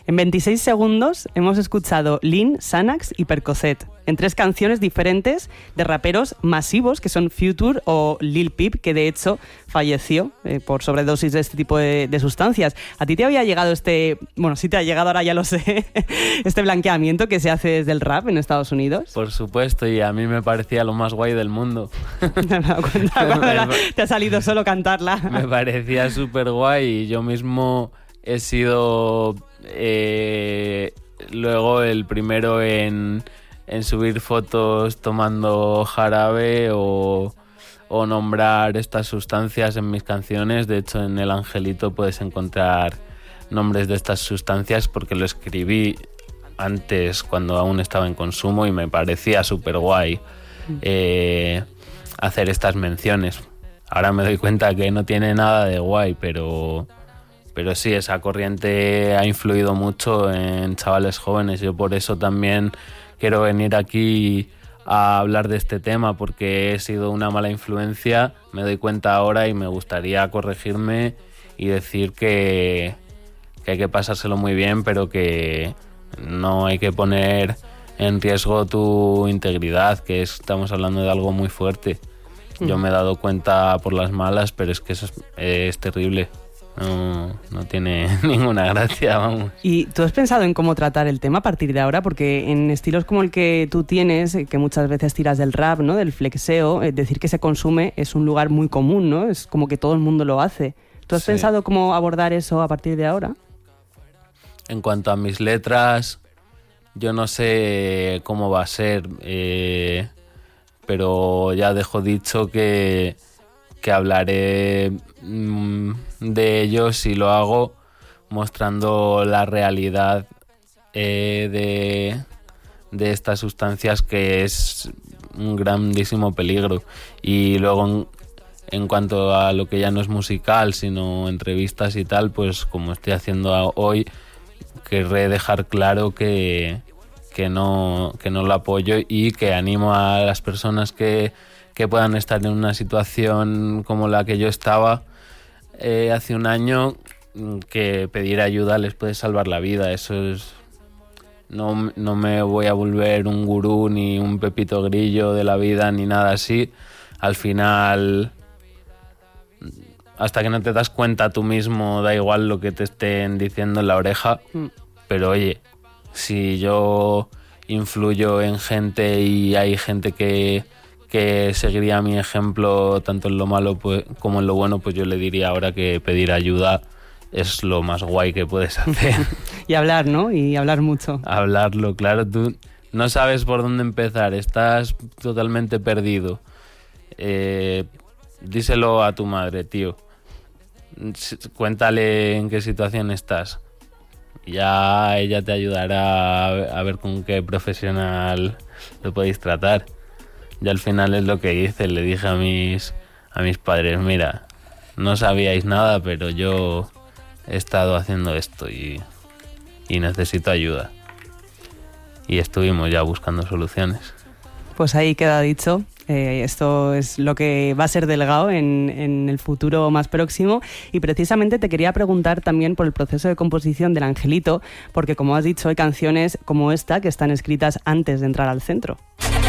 En 26 segundos hemos escuchado Lean, Xanax y Percocet, en 3 canciones diferentes de raperos masivos que son Future o Lil Peep, que de hecho falleció por sobredosis de este tipo de sustancias. ¿A ti te había llegado sí te ha llegado, ahora ya lo sé, este blanqueamiento que se hace desde el rap en Estados Unidos? Por supuesto, y a mí me parecía lo más guay del mundo. Me he dado cuenta cuando te ha salido solo cantarla. Me parecía súper guay y yo mismo he sido luego el primero en subir fotos tomando jarabe o nombrar estas sustancias en mis canciones. De hecho, en El Angelito puedes encontrar nombres de estas sustancias porque lo escribí antes cuando aún estaba en consumo y me parecía súper guay hacer estas menciones. Ahora me doy cuenta que no tiene nada de guay, pero sí, esa corriente ha influido mucho en chavales jóvenes. Yo por eso también quiero venir aquí a hablar de este tema, porque he sido una mala influencia, me doy cuenta ahora y me gustaría corregirme y decir que hay que pasárselo muy bien, pero que no hay que poner en riesgo tu integridad, que estamos hablando de algo muy fuerte. Yo me he dado cuenta por las malas, pero es que eso es terrible. No tiene ninguna gracia, vamos. ¿Y tú has pensado en cómo tratar el tema a partir de ahora? Porque en estilos como el que tú tienes, que muchas veces tiras del rap, ¿no?, del flexeo, decir que se consume es un lugar muy común, ¿no? Es como que todo el mundo lo hace. ¿Tú has pensado cómo abordar eso a partir de ahora? En cuanto a mis letras, yo no sé cómo va a ser, pero ya dejo dicho que hablaré de ellos y lo hago mostrando la realidad de estas sustancias, que es un grandísimo peligro. Y luego en cuanto a lo que ya no es musical sino entrevistas y tal, pues como estoy haciendo hoy, querré dejar claro que no lo apoyo y que animo a las personas que puedan estar en una situación como la que yo estaba hace un año, que pedir ayuda les puede salvar la vida. Eso es... No me voy a volver un gurú ni un Pepito Grillo de la vida ni nada así. Al final, hasta que no te das cuenta tú mismo, da igual lo que te estén diciendo en la oreja. Pero oye, si yo influyo en gente y hay gente que seguiría mi ejemplo tanto en lo malo como en lo bueno, pues yo le diría ahora que pedir ayuda es lo más guay que puedes hacer. Y hablar, ¿no? Y hablar mucho. Hablarlo, claro. Tú no sabes por dónde empezar, estás totalmente perdido. Díselo a tu madre, tío. Cuéntale en qué situación estás. Ya ella te ayudará a ver con qué profesional lo podéis tratar. Y al final es lo que hice, le dije a mis padres, mira, no sabíais nada, pero yo he estado haciendo esto y necesito ayuda. Y estuvimos ya buscando soluciones. Pues ahí queda dicho. Esto es lo que va a ser Delgado en el futuro más próximo, y precisamente te quería preguntar también por el proceso de composición del Angelito, porque como has dicho hay canciones como esta que están escritas antes de entrar al centro.